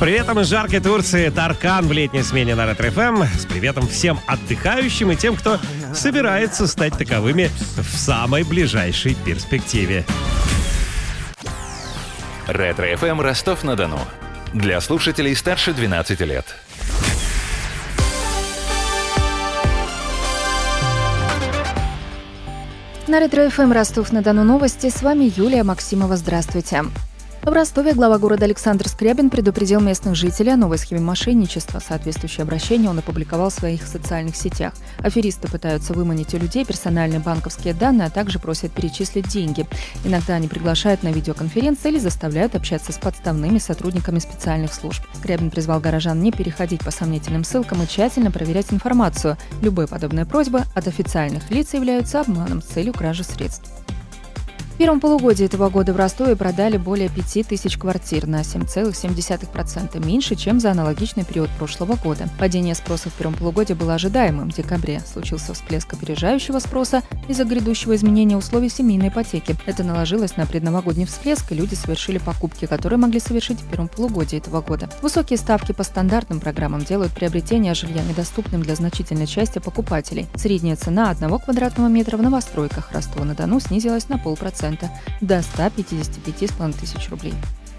приветом из жаркой Турции Таркан в летней смене на Ретро-ФМ. С приветом всем отдыхающим и тем, кто собирается стать таковыми в самой ближайшей перспективе. Ретро-ФМ Ростов-на-Дону. Для слушателей старше 12 лет. На Ретро-ФМ Ростов-на-Дону новости. С вами Юлия Максимова. Здравствуйте. В Ростове глава города Александр Скрябин предупредил местных жителей о новой схеме мошенничества. Соответствующее обращение он опубликовал в своих социальных сетях. Аферисты пытаются выманить у людей персональные банковские данные, а также просят перечислить деньги. Иногда они приглашают на видеоконференции или заставляют общаться с подставными сотрудниками специальных служб. Скрябин призвал горожан не переходить по сомнительным ссылкам и тщательно проверять информацию. Любые подобные просьбы от официальных лиц являются обманом с целью кражи средств. В первом полугодии этого года в Ростове продали более 5000 квартир, на 7,7% меньше, чем за аналогичный период прошлого года. Падение спроса в первом полугодии было ожидаемым. В декабре случился всплеск опережающего спроса из-за грядущего изменения условий семейной ипотеки. Это наложилось на предновогодний всплеск, и люди совершили покупки, которые могли совершить в первом полугодии этого года. Высокие ставки по стандартным программам делают приобретение жилья недоступным для значительной части покупателей. Средняя цена 1 квадратного метра в новостройках Ростова-на-Дону снизилась на 0,5%. До 155,5 тысяч рублей.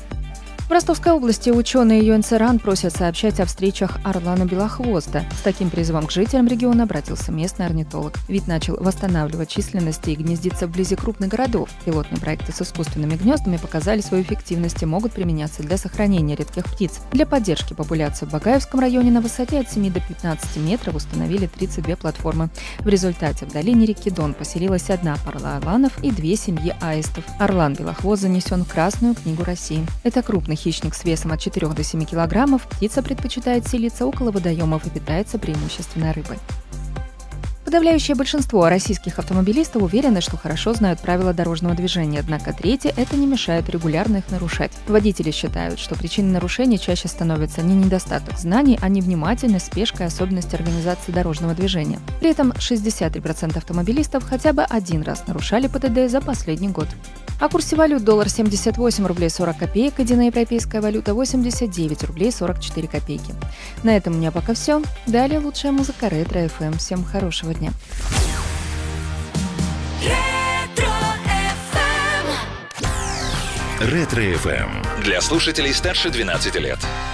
В Ростовской области ученые ЮНЦРАН просят сообщать о встречах орлана-белохвоста. С таким призывом к жителям региона обратился местный орнитолог. Вид начал восстанавливать численность и гнездиться вблизи крупных городов. Пилотные проекты с искусственными гнездами показали свою эффективность и могут применяться для сохранения редких птиц. Для поддержки популяции в Багаевском районе на высоте от 7 до 15 метров установили 32 платформы. В результате в долине реки Дон поселилась одна пара орланов и 2 семьи аистов. Орлан-белохвост занесен в Красную книгу России. Это крупный хищник с весом от 4 до 7 килограммов. Птица предпочитает селиться около водоемов и питается преимущественно рыбой. Подавляющее большинство российских автомобилистов уверены, что хорошо знают правила дорожного движения, однако трети это не мешает регулярно их нарушать. Водители считают, что причиной нарушений чаще становится не недостаток знаний, а невнимательность, спешка и особенности организации дорожного движения. При этом 63% автомобилистов хотя бы один раз нарушали ПДД за последний год. О курсе валют: доллар 78 рублей 40 копеек, единоевропейская валюта 89 рублей 44 копейки. На этом у меня пока все. Далее лучшая музыка Ретро-ФМ. Всем хорошего дня. Ретро-ФМ. Для слушателей старше 12 лет.